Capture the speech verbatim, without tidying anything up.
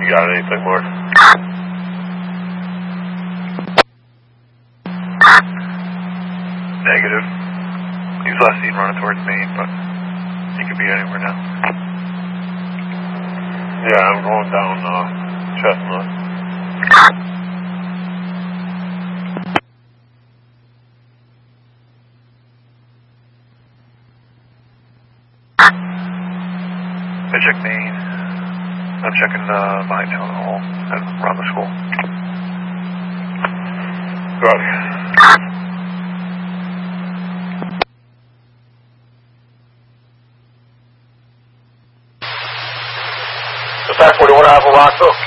You got anything more? Negative. He was last seen running towards Maine, but he could be anywhere now. Yeah, I'm going down uh, Chestnut. I check Maine. I'm checking uh, my town hall and around the school. Got it. Attack forty-one Alpha Rockville.